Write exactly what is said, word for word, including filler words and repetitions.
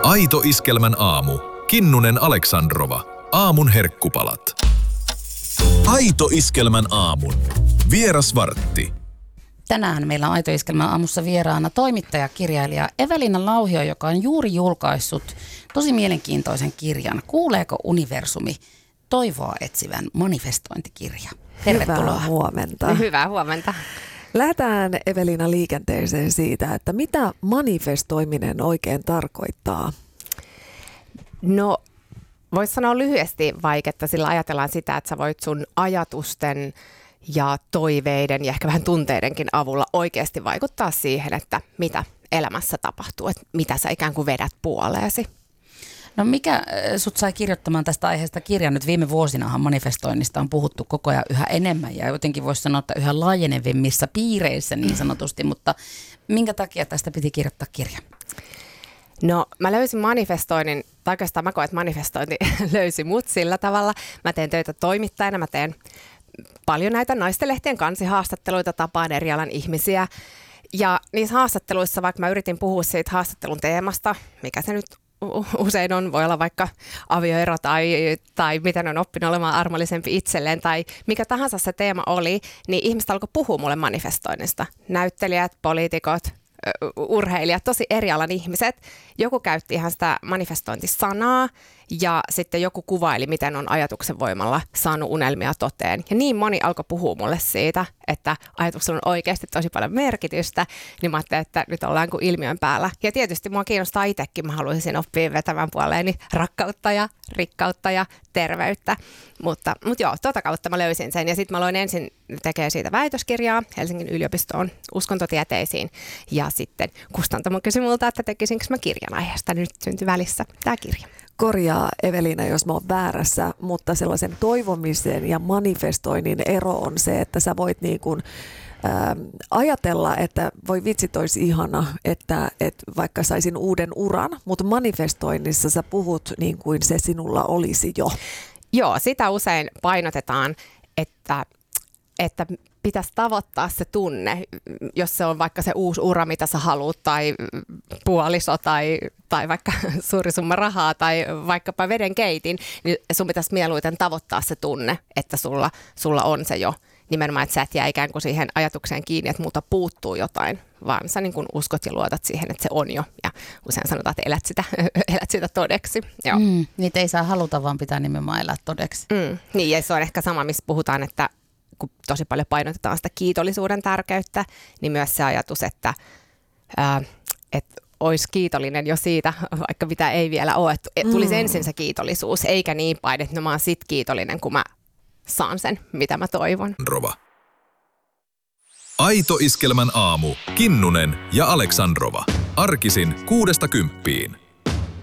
Aito Iskelmän aamu. Kinnunen Aleksandrova. Aamun herkkupalat. Aito Iskelmän aamun. Vierasvartti. Tänään meillä on Aito Iskelmän aamussa vieraana toimittaja-kirjailija Evelina Lauhio, joka on juuri julkaissut tosi mielenkiintoisen kirjan Kuuleeko universumi? Toivoa etsivän manifestointikirja. Tervetuloa. Hyvää huomenta. Hyvää huomenta. Lähdetään, Evelina, liikenteeseen siitä, että mitä manifestoiminen oikein tarkoittaa? No, voisi sanoa lyhyesti vaikka, sillä ajatellaan sitä, että sä voit sun ajatusten ja toiveiden ja ehkä vähän tunteidenkin avulla oikeasti vaikuttaa siihen, että mitä elämässä tapahtuu, että mitä sä ikään kuin vedät puoleesi. No mikä sut sai kirjoittamaan tästä aiheesta kirjan? Nyt viime vuosinahan manifestoinnista on puhuttu koko ajan yhä enemmän ja jotenkin voisi sanoa, että yhä laajenevimmissa piireissä niin sanotusti, mutta minkä takia tästä piti kirjoittaa kirja? No mä löysin manifestoinnin, tai oikeastaan mä koen, että manifestointi löysi mut sillä tavalla. Mä teen töitä toimittajana, mä teen paljon näitä naistelehtien kansihaastatteluita, tapaan eri alan ihmisiä. Ja niissä haastatteluissa, vaikka mä yritin puhua siitä haastattelun teemasta, mikä se nyt usein on, voi olla vaikka avioero tai, tai miten on oppinut olemaan armollisempi itselleen tai mikä tahansa se teema oli, niin ihmiset alkoi puhua mulle manifestoinnista. Näyttelijät, poliitikot, urheilijat, tosi eri alan ihmiset. Joku käytti ihan sitä manifestointisanaa ja sitten joku kuvaili, miten on ajatuksen voimalla saanut unelmia toteen. Ja niin moni alkoi puhua mulle siitä, että ajatuksella on oikeasti tosi paljon merkitystä, niin mä ajattelin, että nyt ollaan kuin ilmiön päällä. Ja tietysti mua kiinnostaa itsekin, mä haluaisin oppia vetämään puoleeni rakkautta ja rikkautta ja terveyttä. Mutta, mutta joo, tuota kautta mä löysin sen. Ja sitten mä aloin ensin tekemään siitä väitöskirjaa Helsingin yliopistoon uskontotieteisiin. Ja sitten kustantamo kysyi multa, että tekisinkö mä kirjan aiheesta. Nyt syntyi välissä tämä kirja. Korjaa, Evelina, jos mä oon väärässä, mutta sellaisen toivomisen ja manifestoinnin ero on se, että sä voit niin kuin, ää, ajatella, että voi vitsit olisi ihana, että, että vaikka saisin uuden uran, mutta manifestoinnissa sä puhut niin kuin se sinulla olisi jo. Joo, sitä usein painotetaan, että, että pitäisi tavoittaa se tunne, jos se on vaikka se uusi ura, mitä sä haluat, tai puoliso, tai, tai vaikka suuri summa rahaa, tai vaikkapa veden keitin, niin sun pitäisi mieluiten tavoittaa se tunne, että sulla, sulla on se jo. Nimenomaan, että sä et jää ikään kuin siihen ajatukseen kiinni, että multa puuttuu jotain, vaan sä niin kuin uskot ja luotat siihen, että se on jo. Ja usein sanotaan, että elät sitä, elät sitä todeksi. Joo. Mm, niitä ei saa haluta, vaan pitää nimenomaan elää todeksi. Mm, niin, ja se on ehkä sama, missä puhutaan, että kun tosi paljon painotetaan sitä kiitollisuuden tärkeyttä, niin myös se ajatus, että, ää, että olisi kiitollinen jo siitä, vaikka mitä ei vielä ole, että tulisi mm. ensin se kiitollisuus, eikä niin päin, että no mä oon sit kiitollinen, kun mä saan sen, mitä mä toivon. Rova. Aito Iskelmän aamu. Kinnunen ja Aleksandrova. Arkisin kuudesta kymppiin.